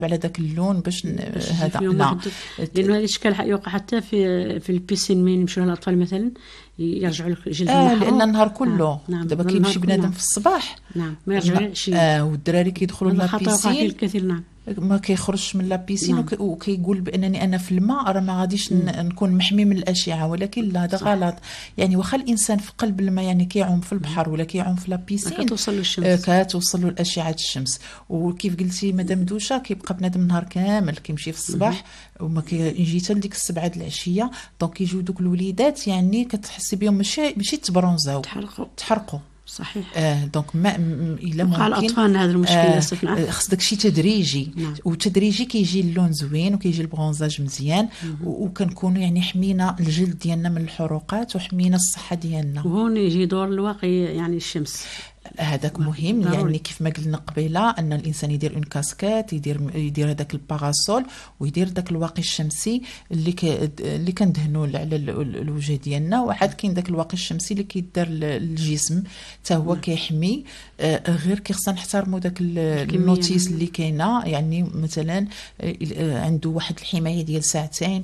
على داك اللون باش هذا لا، لانه هذا الاشكال يوقع حتى في البيسين مين يمشوا الاطفال مثلا يرجعوا الجلد محروق، لان النهار كله نعم. دابا كيمشي بنادم في الصباح، نعم، ما يرجع العشيه، والدراري كيدخلوا لابيسين الكثير، نعم، ما كيخرجش من لابيسين، نعم. وكيقول بانني انا في الماء راه ما غاديش نكون محمي من الاشعه، ولكن لا، هذا غلط. يعني واخا الانسان في قلب الماء يعني كيعوم في البحر ولا كيعوم في لابيسين، كتوصل له الشمس، كتوصل له الاشعه الشمس. وكيف قلتي مدام دوشه كيبقى بنادم النهار كامل كيمشي في الصباح وما كيجي حتى لديك 7 د العشيه، دونك كيجيو دوك الوليدات يعني كتحسي بهم ماشي تبرونزاو، تحرقوا. صحيح. دونك ما الا ممكن على الاطفال هذا المشكل خص داكشي تدريجي. نعم. وتدريجي كيجي اللون زوين وكيجي البرونزاج مزيان، وكنكونوا يعني حمينا الجلد ديالنا من الحروقات وحمينا الصحه ديالنا. وهون يجي دور الواقي يعني الشمس، هذاك مهم. ضروري. يعني كيف ما قلنا قبيله ان الانسان يدير اون كاسكيت، يدير هذاك الباراسول، ويدير داك الواقي الشمسي اللي كندهنوا على الوجه ديالنا. وعاد كاين داك الواقي الشمسي اللي كيدار للجسم حتى هو كيحمي. غير خصنا نحترموا داك النوتيس اللي كاينه. يعني مثلا عنده واحد الحمايه ديال 2 ساعات